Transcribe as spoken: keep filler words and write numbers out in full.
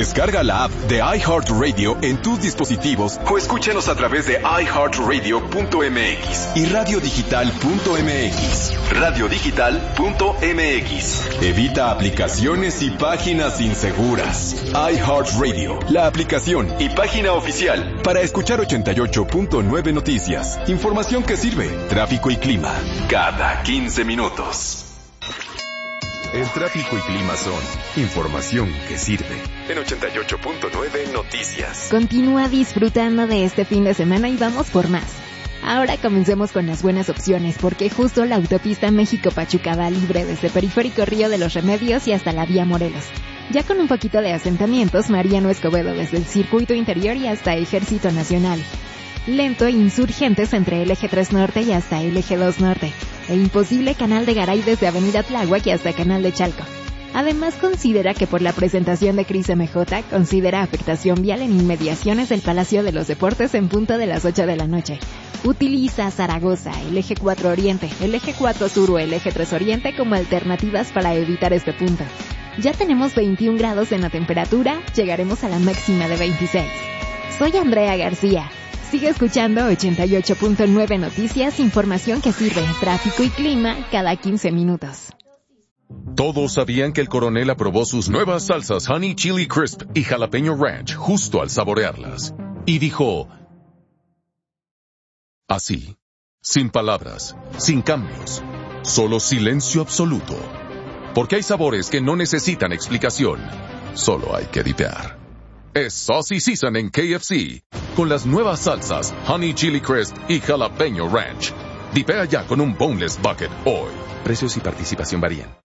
Descarga la app de iHeartRadio en tus dispositivos o escúchanos a través de i heart radio punto m x y radio digital punto m x. radio digital punto m x. Evita aplicaciones y páginas inseguras. iHeartRadio, la aplicación y página oficial para escuchar ochenta y ocho punto nueve Noticias. Información que sirve. Tráfico y clima cada quince minutos. El tráfico y clima son información que sirve. En ochenta y ocho punto nueve Noticias. Continúa disfrutando de este fin de semana y vamos por más. Ahora comencemos con las buenas opciones, porque justo la autopista México-Pachuca va libre desde Periférico Río de los Remedios y hasta la vía Morelos. Ya con un poquito de asentamientos, Mariano Escobedo desde el Circuito Interior y hasta Ejército Nacional. Lento e Insurgentes entre el Eje tres Norte y hasta el Eje dos Norte. E imposible Canal de Garay desde Avenida Tláhuac y hasta Canal de Chalco. Además considera que por la presentación de Cris M J, considera afectación vial en inmediaciones del Palacio de los Deportes en punto de las ocho de la noche. Utiliza Zaragoza, el Eje cuatro Oriente, el Eje cuatro Sur o el Eje tres Oriente como alternativas para evitar este punto. Ya tenemos veintiún grados en la temperatura, llegaremos a la máxima de veintiséis. Soy Andrea García. Sigue escuchando ochenta y ocho punto nueve Noticias, información que sirve en tráfico y clima cada quince minutos. Todos sabían que el coronel aprobó sus nuevas salsas Honey Chili Crisp y Jalapeño Ranch justo al saborearlas. Y dijo, así, sin palabras, sin cambios, solo silencio absoluto. Porque hay sabores que no necesitan explicación, solo hay que dipear. Es Saucy Season en K F C, con las nuevas salsas Honey Chili Crisp y Jalapeño Ranch. Dipea ya con un Boneless Bucket hoy. Precios y participación varían.